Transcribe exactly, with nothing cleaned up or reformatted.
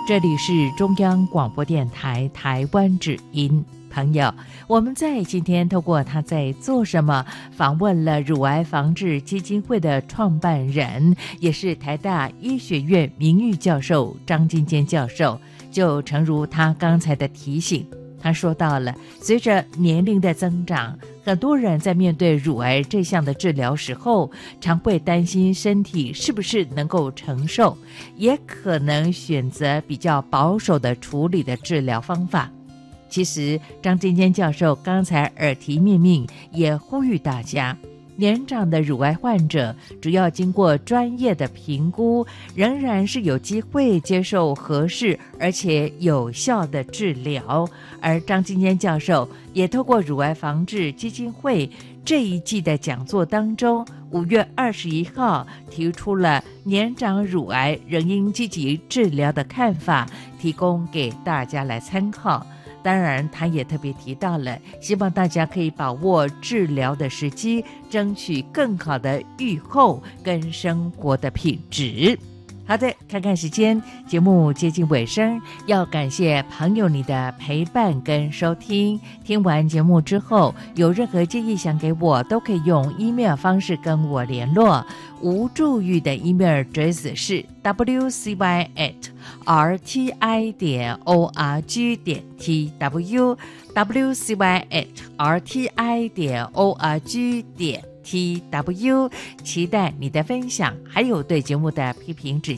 这里是中央广播电台台湾之音。朋友，我们在今天透过他在做什么访问了乳癌防治基金会的创办人，也是台大医学院名誉教授张金坚教授。就诚如他刚才的提醒，他说到了随着年龄的增长，很多人在面对乳癌这项的治疗时候，常会担心身体是不是能够承受，也可能选择比较保守的处理的治疗方法。其实张金坚教授刚才耳提面命，也呼吁大家，年长的乳癌患者只要经过专业的评估，仍然是有机会接受合适而且有效的治疗。而张金坚教授也透过乳癌防治基金会这一季的讲座当中，五月二十一号提出了年长乳癌仍应积极治疗的看法，提供给大家来参考。当然他也特别提到了，希望大家可以把握治疗的时机，争取更好的预后跟生活的品质。好的，看看时间，节目接近尾声，要感谢朋友你的陪伴跟收听。听完节目之后，有任何建议想给我，都可以用 email 方式跟我联络。吴祝玉的 email address 是 w c y at r t i 点 o r g 点 t w w c y at r t i 点 o r g 点 T W， 期待你的分享，还有对节目的批评指